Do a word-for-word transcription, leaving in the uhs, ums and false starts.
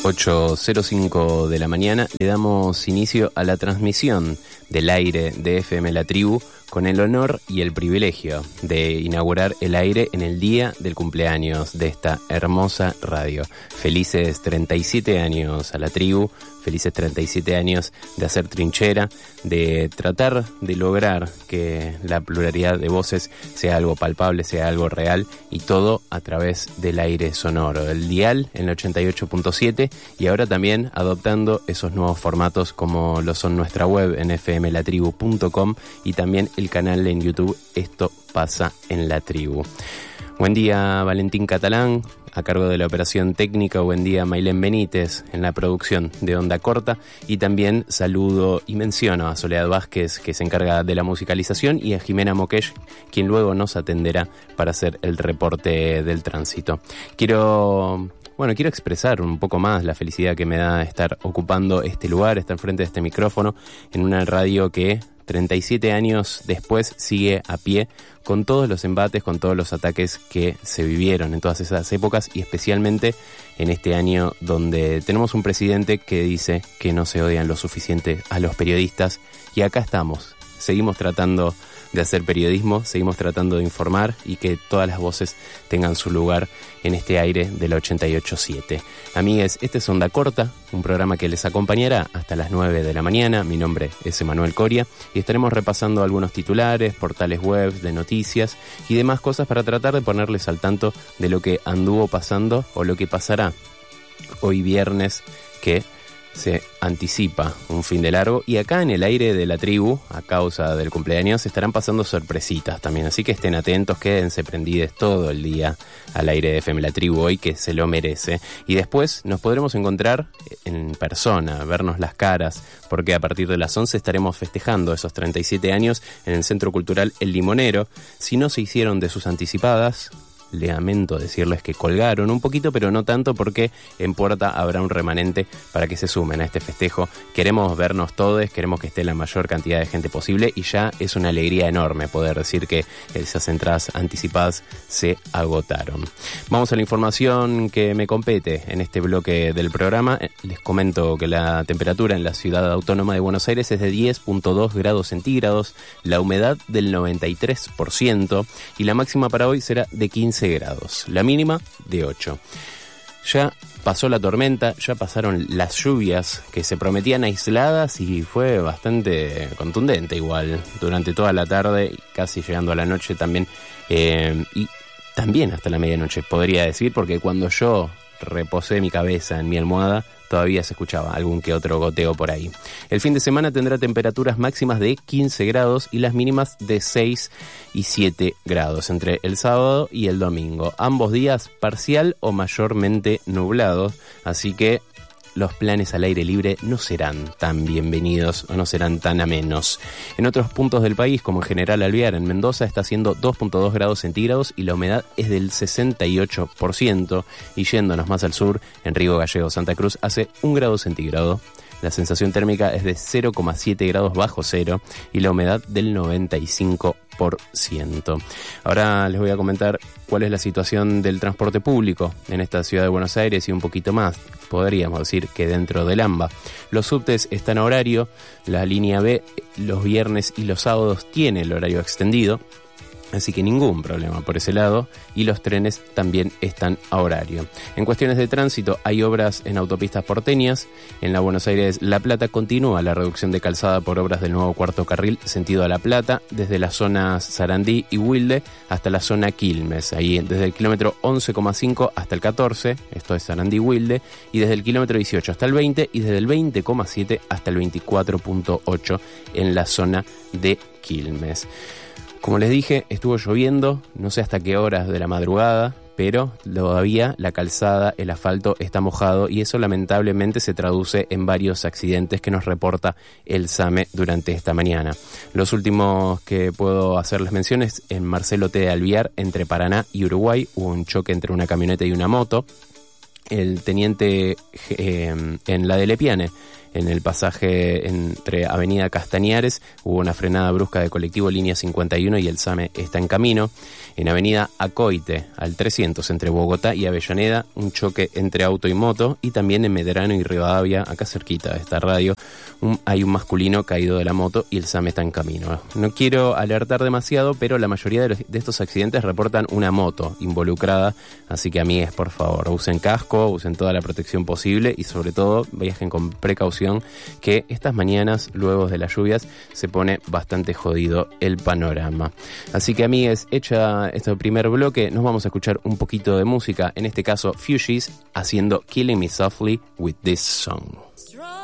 ocho cero cinco de la mañana le damos inicio a la transmisión del aire de F M La Tribu con el honor y el privilegio de inaugurar el aire en el día del cumpleaños de esta hermosa radio. Felices treinta y siete años a La Tribu, felices treinta y siete años de hacer trinchera, de tratar de lograr que la pluralidad de voces sea algo palpable, sea algo real, y todo a través del aire sonoro, el dial en el ochenta y ocho punto siete, y ahora también adoptando esos nuevos formatos como lo son nuestra web en f m la tribu punto com y también el canal en YouTube Esto Pasa en La Tribu. Buen día, Valentín Catalán, a cargo de la operación técnica. Buen día, Maylén Benítez, en la producción de Onda Corta. Y también saludo y menciono a Soledad Vázquez, que se encarga de la musicalización, y a Jimena Moquesh, quien luego nos atenderá para hacer el reporte del tránsito. Quiero... Bueno, quiero expresar un poco más la felicidad que me da estar ocupando este lugar, estar frente a este micrófono, en una radio que treinta y siete años después sigue a pie, con todos los embates, con todos los ataques que se vivieron en todas esas épocas, y especialmente en este año donde tenemos un presidente que dice que no se odian lo suficiente a los periodistas, y acá estamos, seguimos tratando de hacer periodismo, seguimos tratando de informar y que todas las voces tengan su lugar en este aire de la ochenta y ocho punto siete. Amigues, este es Onda Corta, un programa que les acompañará hasta las nueve de la mañana. Mi nombre es Emanuel Coria y estaremos repasando algunos titulares, portales web de noticias y demás cosas para tratar de ponerles al tanto de lo que anduvo pasando o lo que pasará hoy viernes, que se anticipa un fin de largo, y acá en el aire de La Tribu, a causa del cumpleaños, estarán pasando sorpresitas también, así que estén atentos, quédense prendidos todo el día al aire de F M La Tribu hoy, que se lo merece, y después nos podremos encontrar en persona, vernos las caras, porque a partir de las once estaremos festejando esos treinta y siete años en el Centro Cultural El Limonero. Si no se hicieron de sus anticipadas, lamento decirles que colgaron un poquito, pero no tanto, porque en puerta habrá un remanente para que se sumen a este festejo. Queremos vernos todos, queremos que esté la mayor cantidad de gente posible, y ya es una alegría enorme poder decir que esas entradas anticipadas se agotaron. Vamos a la información que me compete en este bloque del programa. Les comento que la temperatura en la ciudad autónoma de Buenos Aires es de diez punto dos grados centígrados, la humedad del noventa y tres por ciento, y la máxima para hoy será de quince grados, la mínima de ocho. Ya pasó la tormenta, ya pasaron las lluvias que se prometían aisladas, y fue bastante contundente igual durante toda la tarde, casi llegando a la noche también, eh, y también hasta la medianoche podría decir, porque cuando yo reposé mi cabeza en mi almohada todavía se escuchaba algún que otro goteo por ahí. El fin de semana tendrá temperaturas máximas de quince grados y las mínimas de seis y siete grados entre el sábado y el domingo. Ambos días parcial o mayormente nublados, así que los planes al aire libre no serán tan bienvenidos o no serán tan amenos. En otros puntos del país, como en General Alvear, en Mendoza, está haciendo dos punto dos grados centígrados y la humedad es del sesenta y ocho por ciento. Y yéndonos más al sur, en Río Gallegos, Santa Cruz, hace un grado centígrado. La sensación térmica es de cero coma siete grados bajo cero y la humedad del noventa y cinco por ciento. Ahora les voy a comentar cuál es la situación del transporte público en esta ciudad de Buenos Aires y un poquito más. Podríamos decir que dentro del AMBA. Los subtes están a horario, la línea B los viernes y los sábados tiene el horario extendido, así que ningún problema por ese lado, y los trenes también están a horario. En cuestiones de tránsito, hay obras en autopistas porteñas. En la Buenos Aires-La Plata continúa la reducción de calzada por obras del nuevo cuarto carril sentido a La Plata, desde las zonas Sarandí y Wilde hasta la zona Quilmes, ahí desde el kilómetro once coma cinco hasta el catorce, esto es Sarandí Wilde, y desde el kilómetro dieciocho hasta el veinte, y desde el veinte coma siete hasta el veinticuatro punto ocho en la zona de Quilmes. Como les dije, estuvo lloviendo, no sé hasta qué horas de la madrugada, pero todavía la calzada, el asfalto está mojado, y eso lamentablemente se traduce en varios accidentes que nos reporta el SAME durante esta mañana. Los últimos que puedo hacerles mención es en Marcelo T. de Alvear, entre Paraná y Uruguay, hubo un choque entre una camioneta y una moto. El teniente eh, en la de Lepiane, En el pasaje entre Avenida Castañares hubo una frenada brusca de colectivo línea cincuenta y uno y el SAME está en camino. En Avenida Acoite, al trescientos, entre Bogotá y Avellaneda, un choque entre auto y moto. Y también en Medrano y Rivadavia, acá cerquita de esta radio, un, hay un masculino caído de la moto y el SAME está en camino. No quiero alertar demasiado, pero la mayoría de, los, de estos accidentes reportan una moto involucrada. Así que, amigues, por favor, usen casco, usen toda la protección posible y sobre todo viajen con precaución, que estas mañanas, luego de las lluvias, se pone bastante jodido el panorama. Así que, amigues, hecha este primer bloque, nos vamos a escuchar un poquito de música, en este caso Fugees haciendo Killing Me Softly with This Song.